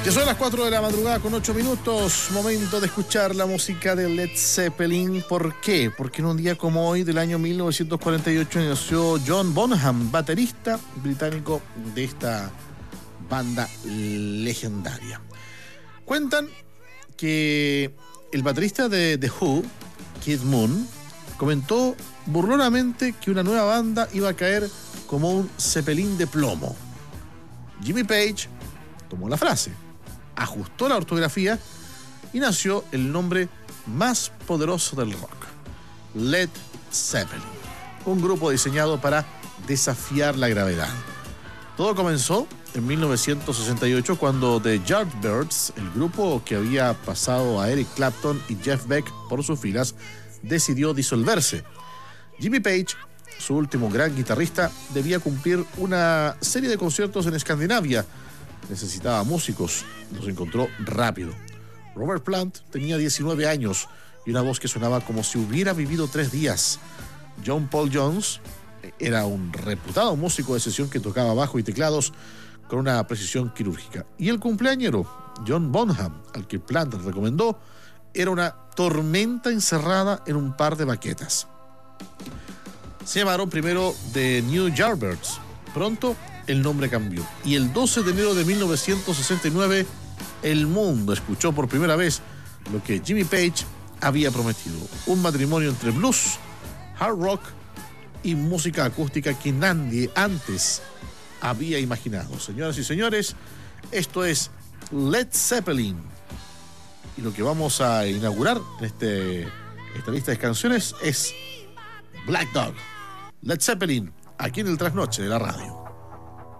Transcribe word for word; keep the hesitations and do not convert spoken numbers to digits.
Ya son las cuatro de la madrugada con ocho minutos, momento de escuchar la música de Led Zeppelin. ¿Por qué? Porque en un día como hoy del año mil novecientos cuarenta y ocho nació John Bonham, baterista británico de esta banda legendaria. Cuentan que el baterista de The Who, Keith Moon, comentó burlonamente que una nueva banda iba a caer como un Zeppelin de plomo. Jimmy Page tomó la frase, ajustó la ortografía y nació el nombre más poderoso del rock, Led Zeppelin, un grupo diseñado para desafiar la gravedad. Todo comenzó en mil novecientos sesenta y ocho cuando The Yardbirds, el grupo que había pasado a Eric Clapton y Jeff Beck por sus filas, decidió disolverse. Jimmy Page, su último gran guitarrista, debía cumplir una serie de conciertos en Escandinavia. Necesitaba músicos, los encontró rápido. Robert Plant tenía diecinueve años y una voz que sonaba como si hubiera vivido tres días. John Paul Jones era un reputado músico de sesión que tocaba bajo y teclados con una precisión quirúrgica. Y el cumpleañero, John Bonham, al que Plant recomendó, era una tormenta encerrada en un par de baquetas. Se llamaron primero The New Yardbirds. Pronto el nombre cambió y el doce de enero de mil novecientos sesenta y nueve el mundo escuchó por primera vez lo que Jimmy Page había prometido: un matrimonio entre blues, hard rock y música acústica que nadie antes había imaginado. Señoras y señores, esto es Led Zeppelin y lo que vamos a inaugurar en este, esta lista de canciones es Black Dog. Led Zeppelin, aquí en el Trasnoche de la radio.